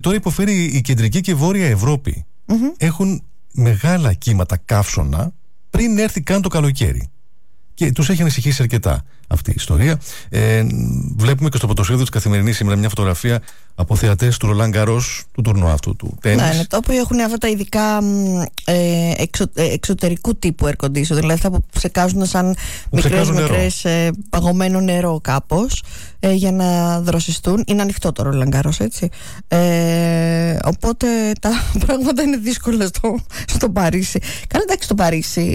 τώρα υποφέρει η κεντρική και βόρεια Ευρώπη. Έχουν μεγάλα κύματα καύσωνα πριν έρθει καν το καλοκαίρι. Και τους έχει ανησυχήσει αρκετά αυτή η ιστορία. Βλέπουμε και στο φωτοσέλιδο της Καθημερινής σήμερα μια φωτογραφία από θεατές του Ρολάν Γκαρός, του τουρνουά αυτού του τένις. Ναι, το οποίο έχουν αυτά τα ειδικά εξωτερικού τύπου air condition, δηλαδή αυτά που ψεκάζουν σαν μικρές παγωμένο νερό κάπως, για να δροσιστούν. Είναι ανοιχτό το Ρολάν Γκαρός, έτσι. Οπότε τα πράγματα είναι δύσκολα στο Παρίσι. Καλά, εντάξει, στο Παρίσι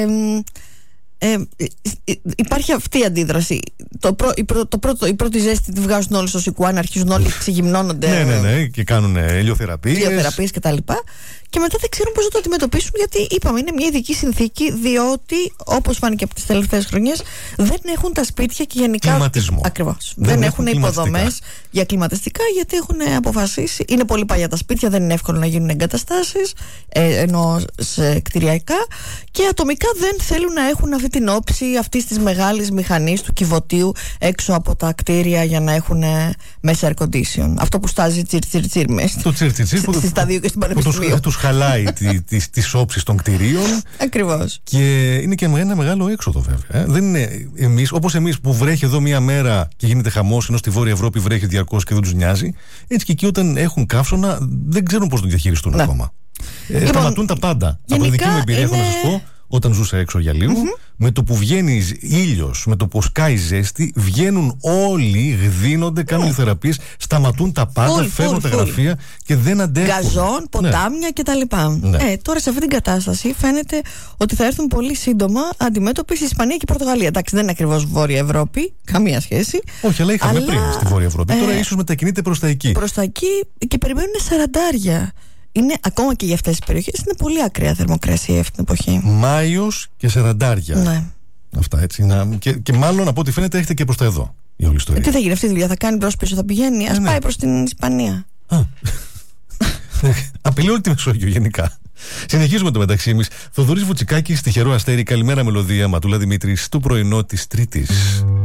υπάρχει αυτή η αντίδραση. Η πρώτη ζέστη τη βγάζουν όλοι στο Σικουάν, αρχίζουν όλοι, ξεγυμνώνονται. Ναι, και κάνουν ηλιοθεραπείες κτλ. Και μετά δεν ξέρουν πώς να το αντιμετωπίσουν, γιατί είπαμε είναι μια ειδική συνθήκη, διότι όπως φάνηκε από τις τελευταίες χρονιές δεν έχουν τα σπίτια και γενικά. Κλιματισμό. Ακριβώς. Δεν έχουν υποδομές για κλιματιστικά, γιατί έχουν αποφασίσει. Είναι πολύ παλιά τα σπίτια, δεν είναι εύκολο να γίνουν εγκαταστάσεις, ενώ σε κτηριακά, και ατομικά δεν θέλουν να έχουν αυτή την όψη αυτής της μεγάλης μηχανής του κυβωτίου έξω από τα κτίρια για να έχουν μέσα air condition. Αυτό που στάζει τσιρ μέσα. Το τσιρ στη Σταδίου και στην Πανεπιστημίου. Τους χαλάει τις όψεις των κτηρίων. Ακριβώς. Και είναι και ένα μεγάλο έξοδο, βέβαια. Δεν είναι όπως εμείς που βρέχει εδώ μία μέρα και γίνεται χαμός, ενώ στη Βόρεια Ευρώπη βρέχει διαρκώς και δεν τους νοιάζει. Έτσι και εκεί όταν έχουν καύσωνα δεν ξέρουν πώς το διαχειριστούν ακόμα. Σταματούν τα πάντα. Από τη δική μου εμπειρία έχω να σας πω, όταν ζούσα έξω για λίγο, με το που βγαίνει ήλιος, με το που σκάει ζέστη, βγαίνουν όλοι, γδίνονται, κάνουν θεραπείες, σταματούν τα πάντα, φεύγουν τα γραφεία και δεν αντέχουν. Γκαζόν, ποτάμια κτλ. Τώρα σε αυτή την κατάσταση φαίνεται ότι θα έρθουν πολύ σύντομα αντιμέτωποι στη Ισπανία και η Πορτογαλία. Εντάξει, δεν είναι ακριβώς Βόρεια Ευρώπη, καμία σχέση. Όχι, αλλά είχαμε πριν στη Βόρεια Ευρώπη. Τώρα ίσως μετακινείται προς τα εκεί. Προς τα εκεί και περιμένουν 40. Είναι, ακόμα και για αυτές τις περιοχές, είναι πολύ ακραία θερμοκρασία αυτή την εποχή. Μάιος και 40. Ναι. Αυτά έτσι. Και μάλλον από ό,τι φαίνεται έχετε και προς τα εδώ η όλη ιστορία. Τι θα γίνει αυτή η δουλειά, θα κάνει μπρος πίσω, θα πηγαίνει. Ας πάει προς την Ισπανία. Απειλεί όλη τη Μεσόγειο γενικά. Συνεχίζουμε το μεταξύ εμείς. Θοδωρής Βουτσικάκης, τυχερό αστέρι, καλημέρα μελωδία, Ματούλα Δημήτρης, του πρωινό της Τρίτης.